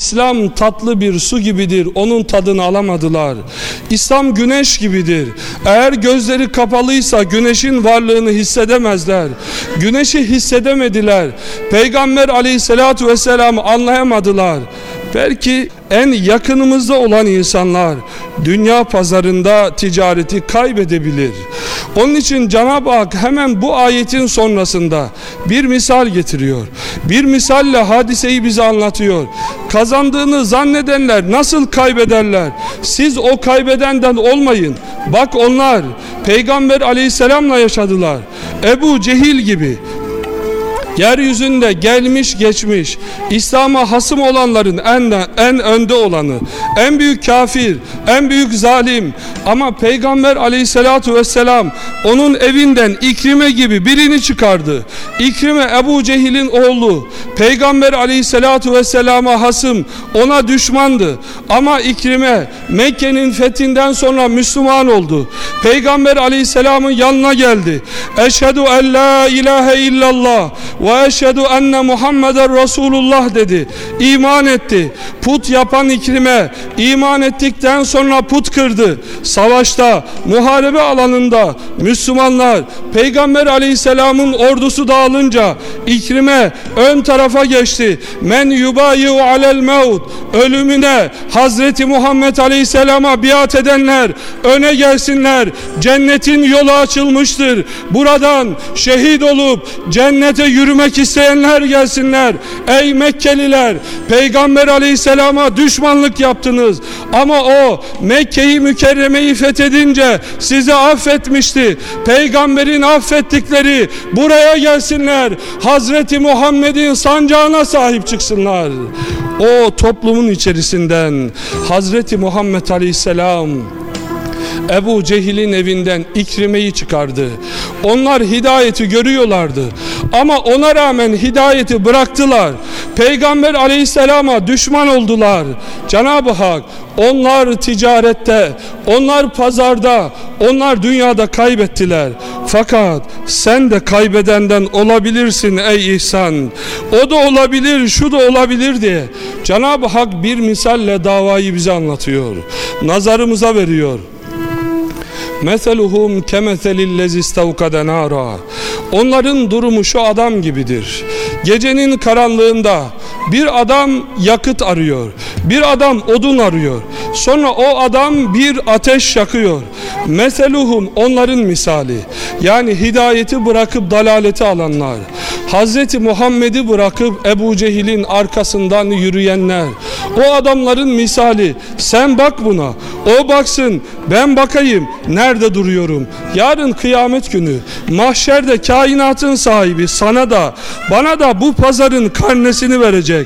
İslam tatlı bir su gibidir, onun tadını alamadılar. İslam güneş gibidir. Eğer gözleri kapalıysa güneşin varlığını hissedemezler. Güneşi hissedemediler. Peygamber aleyhissalatu vesselam'ı anlayamadılar. Belki en yakınımızda olan insanlar dünya pazarında ticareti kaybedebilir. Onun için Cenab-ı Hak hemen bu ayetin sonrasında bir misal getiriyor. Bir misalle hadiseyi bize anlatıyor. Kazandığını zannedenler nasıl kaybederler? Siz o kaybedenden olmayın. Bak onlar Peygamber aleyhisselamla yaşadılar. Ebu Cehil gibi yeryüzünde gelmiş geçmiş İslam'a hasım olanların en önde olanı, en büyük kafir, en büyük zalim, ama Peygamber aleyhissalatu vesselam onun evinden İkrime gibi birini çıkardı. İkrime Ebu Cehil'in oğlu, Peygamber aleyhissalatu vesselama hasım, ona düşmandı, ama İkrime Mekke'nin fethinden sonra Müslüman oldu. Peygamber aleyhisselamın yanına geldi. Eşhedü en la ilahe illallah ve eşhedü enne Muhammeden Resulullah dedi. İman etti. Put yapan İkrime iman ettikten sonra put kırdı. Savaşta, muharebe alanında Müslümanlar Peygamber aleyhisselamın ordusu dağılınca İkrime ön tarafa geçti. Men yubayi'u alel mevt, ölümüne Hazreti Muhammed aleyhisselama biat edenler öne gelsinler. Cennetin yolu açılmıştır. Buradan şehit olup cennete yürümek isteyenler gelsinler. Ey Mekkeliler, Peygamber aleyhisselama düşmanlık yaptınız, ama o Mekke'yi Mükerreme'yi fethedince sizi affetmişti. Peygamberin affettikleri buraya gelsinler. Hazreti Muhammed'in sancağına sahip çıksınlar. O toplumun içerisinden Hazreti Muhammed aleyhisselam Ebu Cehil'in evinden İkrime'yi çıkardı. Onlar hidayeti görüyorlardı, ama ona rağmen hidayeti bıraktılar. Peygamber aleyhisselama düşman oldular. Cenab-ı Hak onlar ticarette, onlar pazarda, onlar dünyada kaybettiler. Fakat sen de kaybedenden olabilirsin ey İhsan. O da olabilir, şu da olabilir diye Cenab-ı Hak bir misalle davayı bize anlatıyor. Nazarımıza veriyor. Meseluhum kemeselillezi istevkade nara. Onların durumu şu adam gibidir. Gecenin karanlığında bir adam yakıt arıyor, bir adam odun arıyor. Sonra o adam bir ateş yakıyor. Meseluhum, onların misali. Yani hidayeti bırakıp dalaleti alanlar, Hazreti Muhammed'i bırakıp Ebu Cehil'in arkasından yürüyenler. O adamların misali. Sen bak buna, o baksın, ben bakayım nerede duruyorum. Yarın kıyamet günü mahşerde kainatın sahibi sana da bana da bu pazarın karnesini verecek.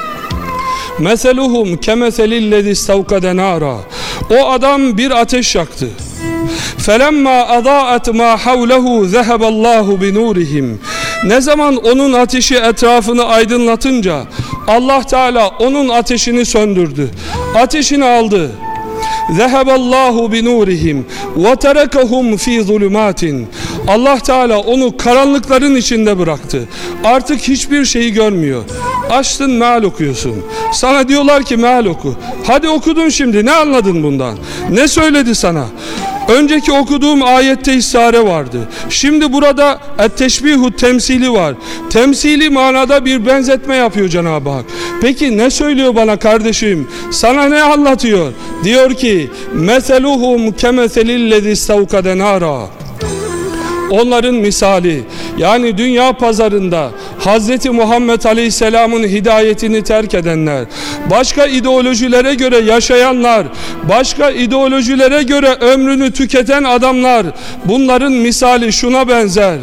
Meseluhum kemeselillezi istevkade nara. O adam bir ateş yaktı. Felemma adaat ma havlehu zeheballahu binurihim. Ne zaman onun ateşi etrafını aydınlatınca Allah Teala onun ateşini söndürdü. Ateşini aldı. Zeheballahu binurihim ve terekehum fi zulumatin. Allah Teala onu karanlıkların içinde bıraktı. Artık hiçbir şeyi görmüyor. Açtın meal okuyorsun. Sana diyorlar ki meal oku. Hadi okudun şimdi, ne anladın bundan? Ne söyledi sana? Önceki okuduğum ayette istare vardı. Şimdi burada et-teşbihu temsili var. Temsili manada bir benzetme yapıyor Cenab-ı Hak. Peki ne söylüyor bana kardeşim? Sana ne anlatıyor? Diyor ki meseluhum kemeselillezi istevkade nara. Onların misali, yani dünya pazarında Hazreti Muhammed Aleyhisselam'ın hidayetini terk edenler, başka ideolojilere göre yaşayanlar, başka ideolojilere göre ömrünü tüketen adamlar, bunların misali şuna benzer.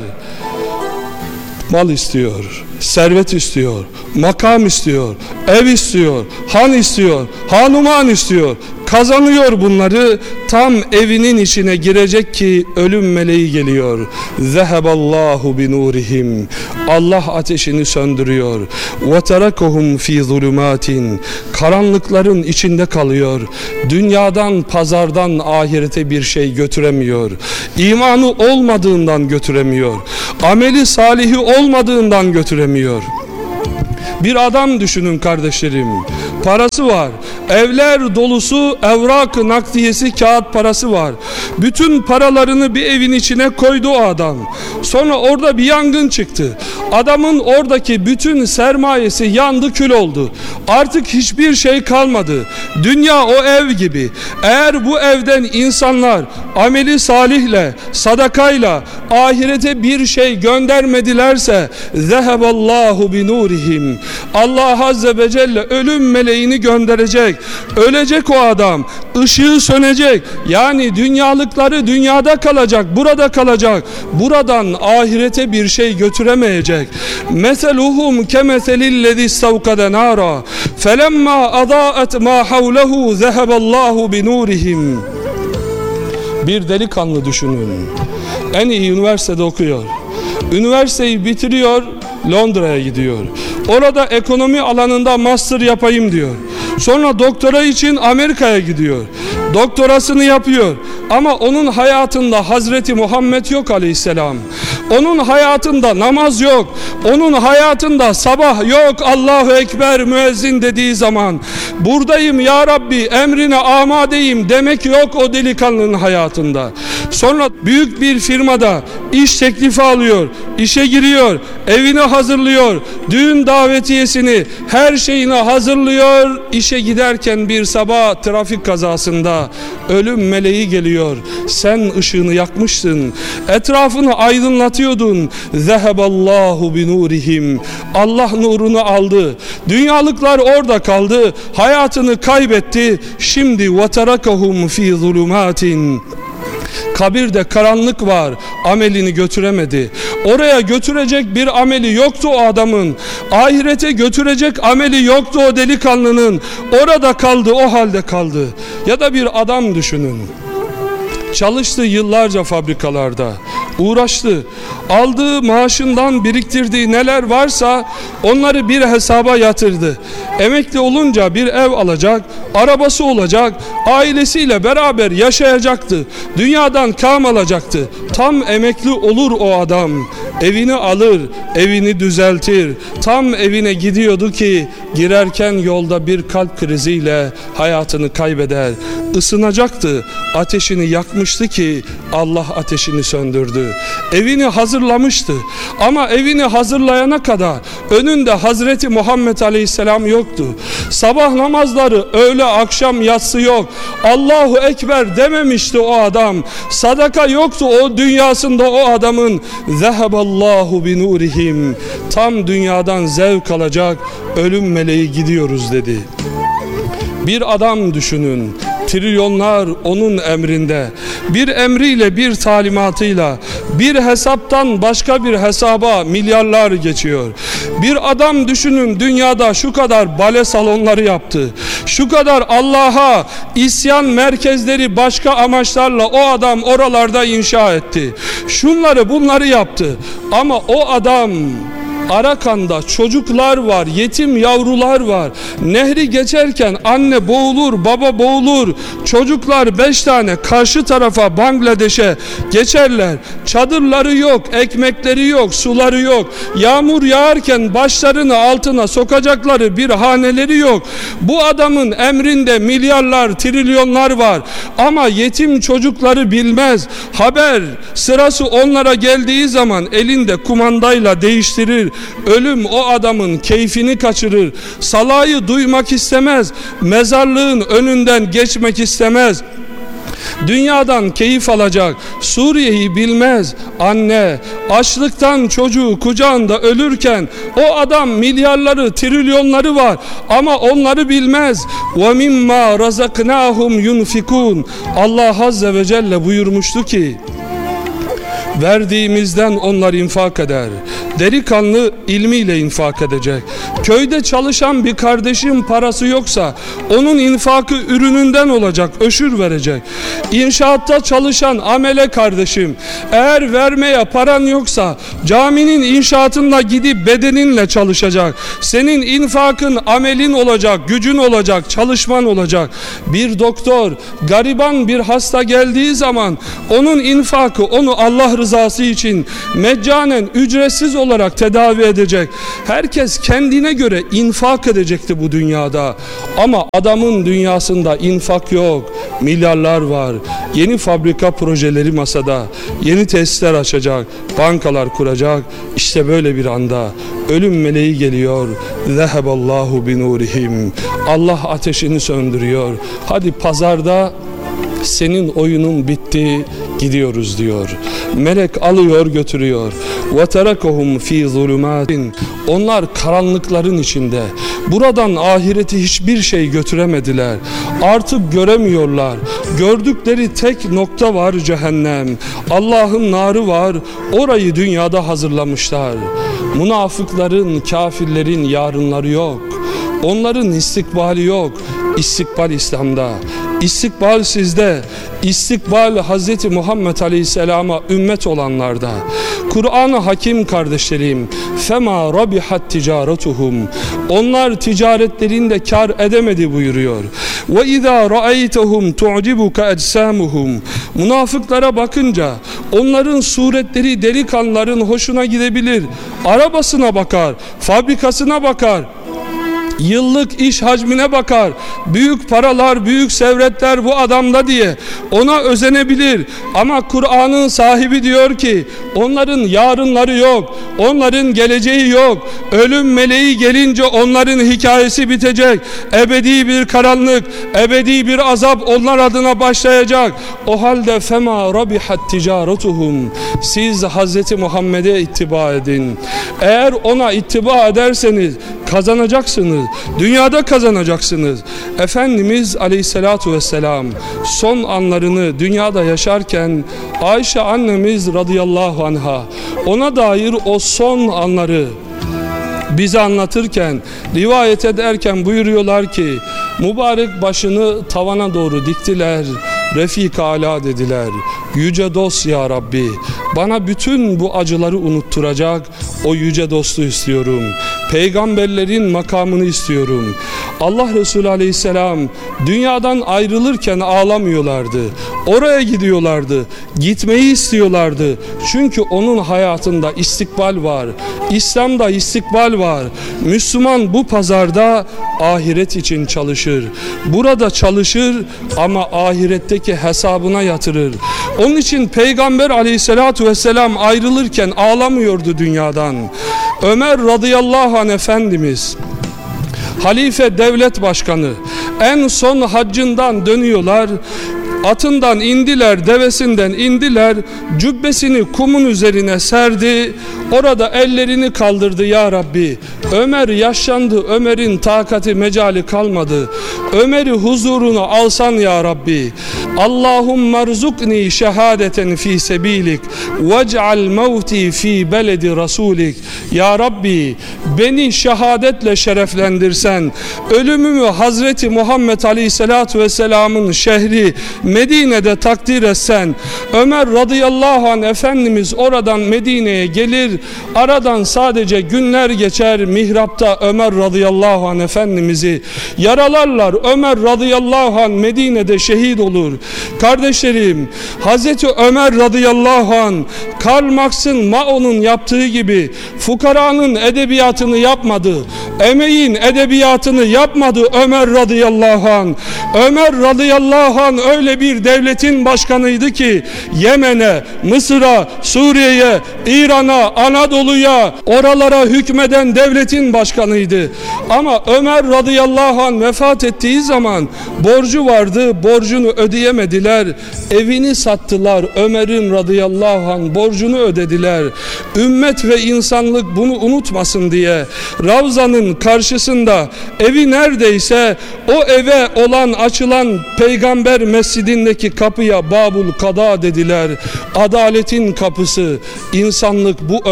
Mal istiyor, servet istiyor, makam istiyor, ev istiyor, han istiyor, hanuman istiyor. Kazanıyor bunları, tam evinin içine girecek ki ölüm meleği geliyor. Zeheballahu binurihim. Allah ateşini söndürüyor. Ve terekehum fi zulumatin. Karanlıkların içinde kalıyor. Dünyadan, pazardan ahirete bir şey götüremiyor. İmanı olmadığından götüremiyor. Ameli salihi olmadığından götüremiyor. Bir adam düşünün kardeşlerim. parası var. Evler dolusu evrak nakdiyesi kağıt parası var. Bütün paralarını bir evin içine koydu o adam. Sonra orada bir yangın çıktı. Adamın oradaki bütün sermayesi yandı, kül oldu. Artık hiçbir şey kalmadı. Dünya o ev gibi. Eğer bu evden insanlar ameli salihle, sadakayla ahirete bir şey göndermedilerse zeheballahu binurihim. Allah Azze ve Celle ölüm meleğini gönderecek. Ölecek o adam. Işığı sönecek. Yani dünyalıkları dünyada kalacak, burada kalacak. Buradan ahirete bir şey götüremeyecek. Meseluhum kemeselillezî istevkade nâra felemmâ adâet mâ havlehu zeheballahu binurihim. Bir delikanlı düşünün. En iyi üniversitede okuyor. Üniversiteyi bitiriyor, Londra'ya gidiyor. Orada ekonomi alanında master yapayım diyor. Sonra doktora için Amerika'ya gidiyor. Doktorasını yapıyor. Ama onun hayatında Hazreti Muhammed yok aleyhisselam. Onun hayatında namaz yok. Onun hayatında sabah yok. Allahu Ekber müezzin dediği zaman buradayım ya Rabbi, emrine amadeyim demek yok o delikanlının hayatında. Sonra büyük bir firmada iş teklifi alıyor. İşe giriyor. Evini hazırlıyor. Düğün davetiyesini, her şeyini hazırlıyor. İşe giderken bir sabah trafik kazasında ölüm meleği geliyor. Sen ışığını yakmıştın. Etrafını aydınlatıyordun. Zeheballahu binurihim. Allah nurunu aldı. Dünyalıklar orada kaldı. Hayatını kaybetti. Şimdi veterakahum fi zulumatin. Kabirde karanlık var. Amelini götüremedi. Oraya götürecek bir ameli yoktu o adamın. Ahirete götürecek ameli yoktu o delikanlının. Orada kaldı, o halde kaldı. Ya da bir adam düşünün. Çalıştı yıllarca fabrikalarda. Uğraştı. Aldığı maaşından biriktirdiği neler varsa onları bir hesaba yatırdı. Emekli olunca bir ev alacak, arabası olacak, ailesiyle beraber yaşayacaktı. Dünyadan kam alacaktı. Tam emekli olur o adam. Evini alır, evini düzeltir. Tam evine gidiyordu ki girerken yolda bir kalp kriziyle hayatını kaybeder. Isınacaktı. Ateşini yakmıştı ki Allah ateşini söndürdü. Evini hazırlamıştı. Ama evini hazırlayana kadar önünde Hazreti Muhammed Aleyhisselam yoktu. Sabah namazları, öğle, akşam, yatsı yok. Allahu Ekber dememişti o adam. Sadaka yoktu o dünyasında o adamın. Zeheballahu binurihim. Tam dünyadan zevk alacak ölüm meleği gidiyoruz dedi. Bir adam düşünün. Trilyonlar onun emrinde. Bir emriyle, bir talimatıyla, bir hesaptan başka bir hesaba milyarlar geçiyor. Bir adam düşünün, dünyada şu kadar bale salonları yaptı. Şu kadar Allah'a isyan merkezleri başka amaçlarla o adam oralarda inşa etti. Şunları bunları yaptı. Ama o adam Arakan'da çocuklar var, yetim yavrular var. Nehri geçerken anne boğulur, baba boğulur. Çocuklar 5 tane karşı tarafa Bangladeş'e geçerler. Çadırları yok, ekmekleri yok, suları yok. Yağmur yağarken başlarını altına sokacakları bir haneleri yok. Bu adamın emrinde milyarlar, trilyonlar var. Ama yetim çocukları bilmez. Haber sırası onlara geldiği zaman elinde kumandayla değiştirir. Ölüm o adamın keyfini kaçırır. Salayı duymak istemez. Mezarlığın önünden geçmek istemez. Dünyadan keyif alacak. Suriye'yi bilmez. Anne açlıktan çocuğu kucağında ölürken o adam milyarları, trilyonları var ama onları bilmez. وَمِمَّا رَزَقْنَاهُمْ يُنْفِكُونَ. Allah Azze ve Celle buyurmuştu ki verdiğimizden onlar infak eder. Delikanlı ilmiyle infak edecek. Köyde çalışan bir kardeşim parası yoksa onun infakı ürününden olacak, öşür verecek. İnşaatta çalışan amele kardeşim eğer vermeye paran yoksa caminin inşaatında gidip bedeninle çalışacak. Senin infakın amelin olacak, gücün olacak, çalışman olacak. Bir doktor gariban bir hasta geldiği zaman onun infakı onu Allah rızası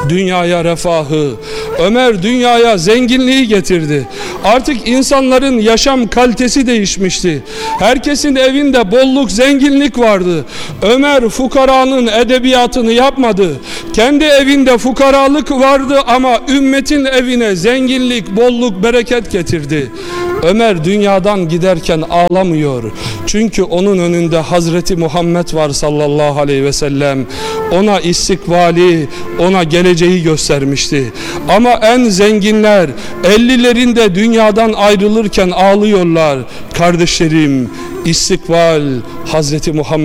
dünyaya refahı, Ömer dünyaya zenginliği getirdi. Artık insanların yaşam kalitesi değişmişti. Herkesin evinde bolluk, zenginlik vardı. Ömer fukaranın edebiyatını yapmadı. Kendi evinde fukaralık vardı ama ümmetin evine zenginlik, bolluk, bereket getirdi. Ömer dünyadan giderken ağlamıyor. Çünkü onun önünde Hazreti Muhammed var sallallahu aleyhi ve sellem. Ona istikbali, ona geleceği göstermişti. Ama en zenginler 50'lerinde dünyadan ayrılırken ağlıyorlar. Kardeşlerim, istikbal Hazreti Muhammed